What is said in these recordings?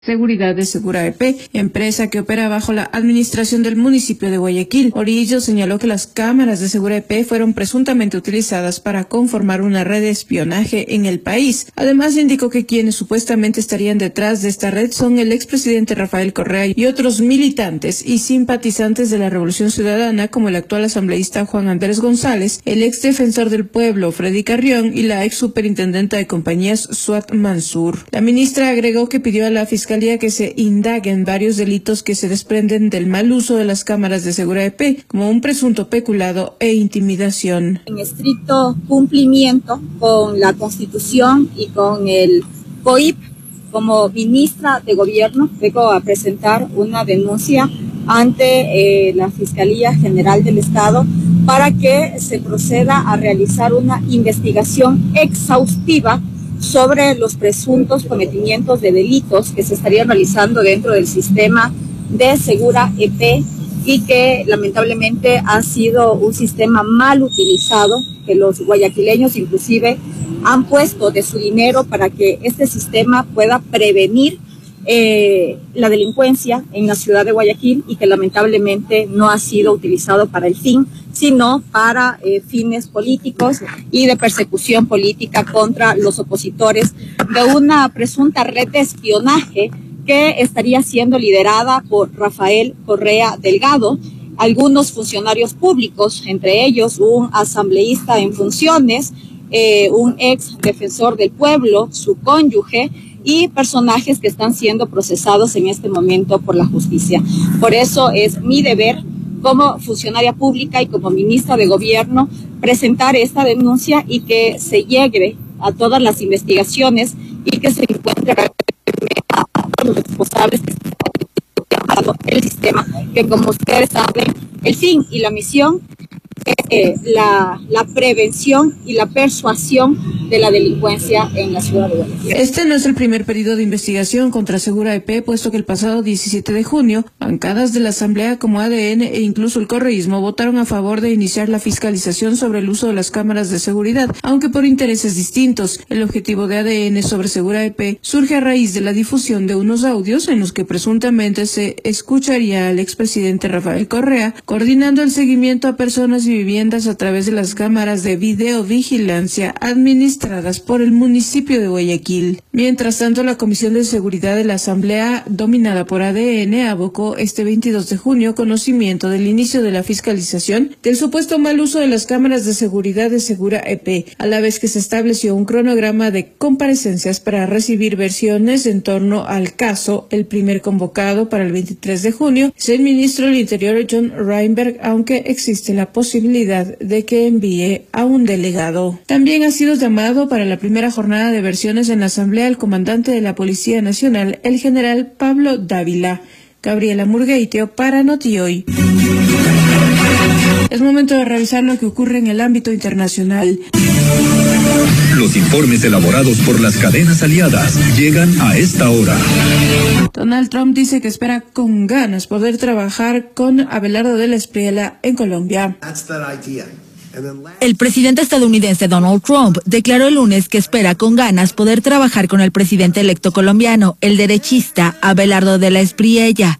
Seguridad de Segura EP, empresa que opera bajo la administración del municipio de Guayaquil. Orillo señaló que las cámaras de Segura EP fueron presuntamente utilizadas para conformar una red de espionaje en el país. Además, indicó que quienes supuestamente estarían detrás de esta red son el expresidente Rafael Correa y otros militantes y simpatizantes de la Revolución Ciudadana, como el actual asambleísta Juan Andrés González, el ex defensor del pueblo Freddy Carrión y la ex superintendenta de compañías Suat Mansur. La ministra agregó que pidió a la Fiscalía que se indaguen varios delitos que se desprenden del mal uso de las cámaras de Segura EP, como un presunto peculado e intimidación. En estricto cumplimiento con la Constitución y con el COIP, como ministra de Gobierno, vengo a presentar una denuncia ante la Fiscalía General del Estado para que se proceda a realizar una investigación exhaustiva sobre los presuntos cometimientos de delitos que se estarían realizando dentro del sistema de Segura EP y que lamentablemente ha sido un sistema mal utilizado, que los guayaquileños inclusive han puesto de su dinero para que este sistema pueda prevenir la delincuencia en la ciudad de Guayaquil y que lamentablemente no ha sido utilizado para el fin, sino para fines políticos y de persecución política contra los opositores de una presunta red de espionaje que estaría siendo liderada por Rafael Correa Delgado, algunos funcionarios públicos, entre ellos un asambleísta en funciones, un ex defensor del pueblo, su cónyuge, y personajes que están siendo procesados en este momento por la justicia. Por eso es mi deber como funcionaria pública y como ministra de Gobierno presentar esta denuncia y que se llegue a todas las investigaciones y que se encuentre a los responsables que están utilizando el sistema, que como ustedes saben, el fin y la misión es la prevención y la persuasión de la delincuencia en la ciudad de Guayaquil. Este no es el primer pedido de investigación contra Segura EP, puesto que el pasado 17 de junio, bancadas de la Asamblea como ADN e incluso el correísmo votaron a favor de iniciar la fiscalización sobre el uso de las cámaras de seguridad, aunque por intereses distintos. El objetivo de ADN sobre Segura EP surge a raíz de la difusión de unos audios en los que presuntamente se escucharía al expresidente Rafael Correa coordinando el seguimiento a personas y viviendas a través de las cámaras de videovigilancia administradas por el municipio de Guayaquil. Mientras tanto, la Comisión de Seguridad de la Asamblea, dominada por ADN, abocó este 22 de junio conocimiento del inicio de la fiscalización del supuesto mal uso de las cámaras de seguridad de Segura EP, a la vez que se estableció un cronograma de comparecencias para recibir versiones en torno al caso. El primer convocado para el 23 de junio es el ministro del Interior, John Reinberg, aunque existe la posibilidad de que envíe a un delegado. También ha sido llamado para la primera jornada de versiones en la Asamblea el comandante de la Policía Nacional, el general Pablo Dávila. Gabriela Murgueitio para Notihoy. Es momento de revisar lo que ocurre en el ámbito internacional. Los informes elaborados por las cadenas aliadas llegan a esta hora. Donald Trump dice que espera con ganas poder trabajar con Abelardo de la Espriella en Colombia. El presidente estadounidense Donald Trump declaró el lunes que espera con ganas poder trabajar con el presidente electo colombiano, el derechista Abelardo de la Espriella.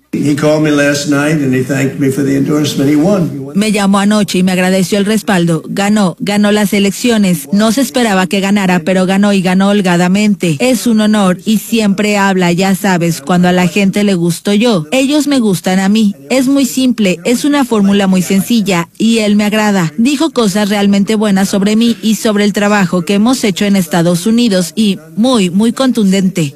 Me llamó anoche y me agradeció el respaldo. Ganó las elecciones. No se esperaba que ganara, pero ganó y ganó holgadamente. Es un honor y siempre habla, ya sabes, cuando a la gente le gusto yo. Ellos me gustan a mí. Es muy simple, es una fórmula muy sencilla y él me agrada. Dijo cosas realmente buenas sobre mí y sobre el trabajo que hemos hecho en Estados Unidos y muy contundente.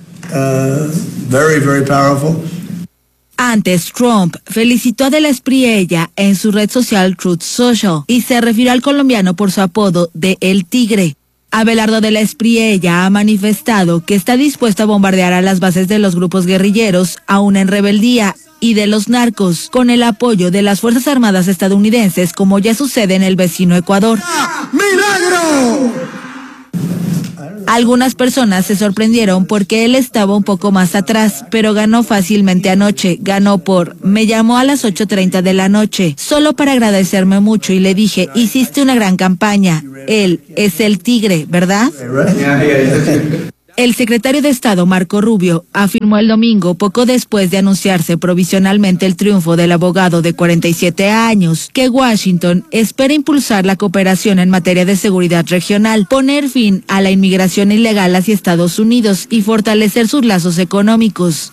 Very powerful. Antes, Trump felicitó a de la Espriella en su red social Truth Social y se refirió al colombiano por su apodo de El Tigre. Abelardo de la Espriella ha manifestado que está dispuesto a bombardear a las bases de los grupos guerrilleros, aún en rebeldía, y de los narcos, con el apoyo de las Fuerzas Armadas estadounidenses, como ya sucede en el vecino Ecuador. ¡Milagro! Algunas personas se sorprendieron porque él estaba un poco más atrás, pero ganó fácilmente anoche. Me llamó a las 8:30 de la noche, solo para agradecerme mucho y le dije, hiciste una gran campaña. Él es el tigre, ¿verdad? El secretario de Estado, Marco Rubio, afirmó el domingo, poco después de anunciarse provisionalmente el triunfo del abogado de 47 años, que Washington espera impulsar la cooperación en materia de seguridad regional, poner fin a la inmigración ilegal hacia Estados Unidos y fortalecer sus lazos económicos.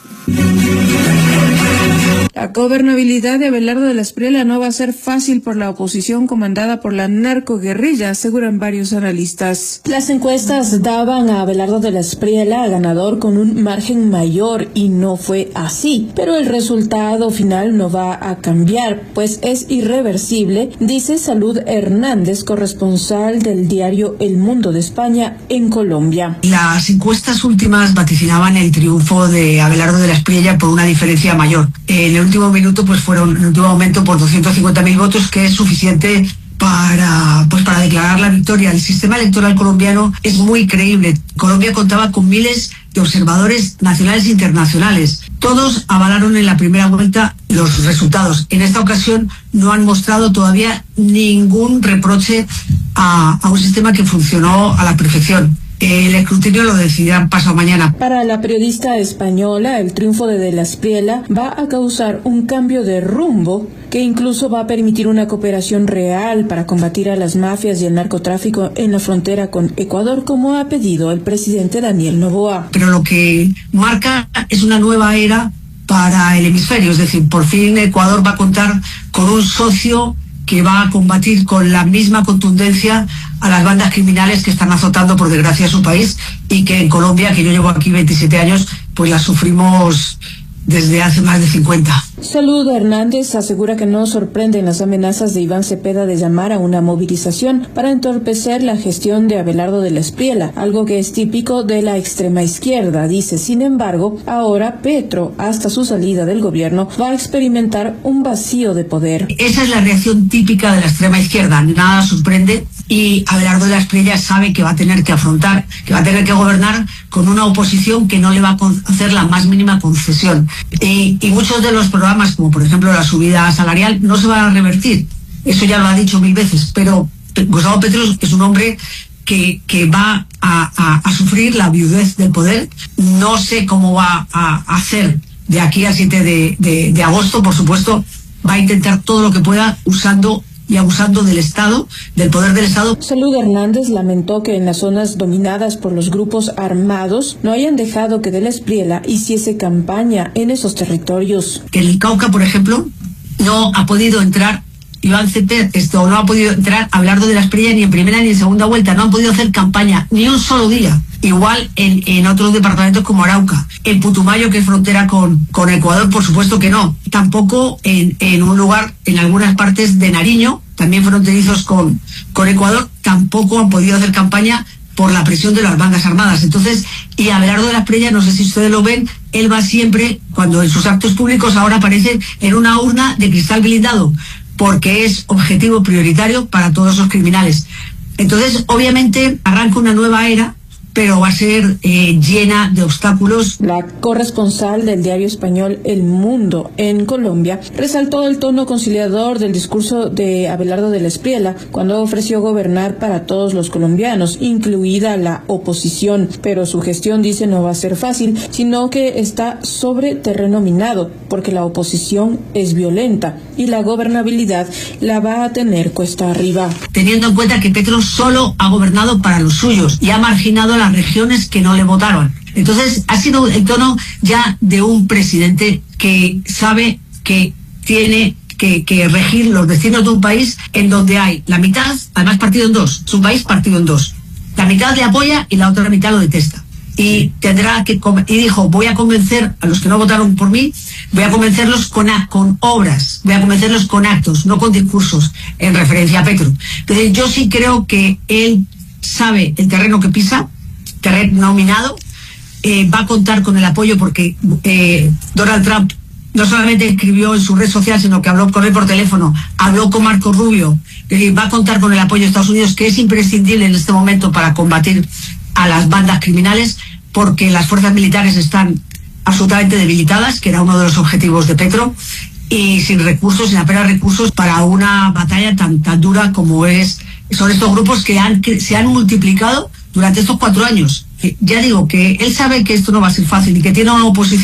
La gobernabilidad de Abelardo de la Espriella no va a ser fácil por la oposición comandada por la narcoguerrilla, aseguran varios analistas. Las encuestas daban a Abelardo de la Espriella ganador con un margen mayor y no fue así, pero el resultado final no va a cambiar, pues es irreversible, dice Salud Hernández, corresponsal del diario El Mundo de España en Colombia. Las encuestas últimas vaticinaban el triunfo de Abelardo de la Espriella por una diferencia mayor. En el último minuto, en el último momento, por 250.000 votos, que es suficiente para declarar la victoria. El sistema electoral colombiano es muy creíble. Colombia contaba con miles de observadores nacionales e internacionales. Todos avalaron en la primera vuelta los resultados. En esta ocasión no han mostrado todavía ningún reproche a un sistema que funcionó a la perfección. El escrutinio lo decidirán pasado mañana. Para la periodista española, el triunfo de la Espriella va a causar un cambio de rumbo que incluso va a permitir una cooperación real para combatir a las mafias y el narcotráfico en la frontera con Ecuador, como ha pedido el presidente Daniel Noboa. Pero lo que marca es una nueva era para el hemisferio, es decir, por fin Ecuador va a contar con un socio que va a combatir con la misma contundencia a las bandas criminales que están azotando, por desgracia, a su país, y que en Colombia, que yo llevo aquí 27 años, pues las sufrimos desde hace más de 50. Salud Hernández asegura que no sorprenden las amenazas de Iván Cepeda de llamar a una movilización para entorpecer la gestión de Abelardo de la Espriella, algo que es típico de la extrema izquierda. Dice, sin embargo, ahora Petro, hasta su salida del gobierno, va a experimentar un vacío de poder. Esa es la reacción típica de la extrema izquierda. Nada sorprende, y Abelardo de la Espriella sabe que va a tener que afrontar, que va a tener que gobernar con una oposición que no le va a hacer la más mínima concesión. Y muchos de los programas, como por ejemplo la subida salarial, no se van a revertir. Eso ya lo ha dicho 1000 veces, pero Gustavo Petro es un hombre que va a sufrir la viudez del poder. No sé cómo va a hacer de aquí al 7 de agosto, por supuesto, va a intentar todo lo que pueda usando y abusando del Estado, del poder del Estado. Salud Hernández lamentó que en las zonas dominadas por los grupos armados no hayan dejado que de la Espriella hiciese campaña en esos territorios. En el Cauca, por ejemplo, no ha podido entrar Iván Cepeda, no ha podido entrar Abelardo de la Espriella ni en primera ni en segunda vuelta, no han podido hacer campaña ni un solo día. Igual en otros departamentos como Arauca, en Putumayo, que es frontera con Ecuador, por supuesto que no. Tampoco en un lugar, en algunas partes de Nariño, también fronterizos con Ecuador, tampoco han podido hacer campaña por la presión de las bandas armadas. Entonces, y Abelardo de la Espriella, no sé si ustedes lo ven, él va siempre, cuando en sus actos públicos ahora aparece en una urna de cristal blindado, porque es objetivo prioritario para todos esos criminales. Entonces, obviamente, arranca una nueva era, pero va a ser llena de obstáculos. La corresponsal del diario español El Mundo en Colombia resaltó el tono conciliador del discurso de Abelardo de la Espriella cuando ofreció gobernar para todos los colombianos, incluida la oposición, pero su gestión, dice, no va a ser fácil, sino que está sobre terreno minado, porque la oposición es violenta y la gobernabilidad la va a tener cuesta arriba. Teniendo en cuenta que Petro solo ha gobernado para los suyos y ha marginado a las regiones que no le votaron. Entonces ha sido el tono ya de un presidente que sabe que tiene que regir los destinos de un país en donde hay la mitad, además partido en dos, es un país partido en dos. La mitad le apoya y la otra mitad lo detesta. Y tendrá que y dijo, voy a convencer a los que no votaron por mí, voy a convencerlos con obras, voy a convencerlos con actos, no con discursos en referencia a Petro. Entonces yo sí creo que él sabe el terreno que pisa, terreno minado, va a contar con el apoyo porque Donald Trump no solamente escribió en su red social, sino que habló con él por teléfono, habló con Marco Rubio, va a contar con el apoyo de Estados Unidos, que es imprescindible en este momento para combatir a las bandas criminales, porque las fuerzas militares están absolutamente debilitadas, que era uno de los objetivos de Petro, y sin recursos, sin apenas recursos para una batalla tan dura como son estos grupos que se han multiplicado durante estos 4 años. Ya digo que él sabe que esto no va a ser fácil y que tiene una oposición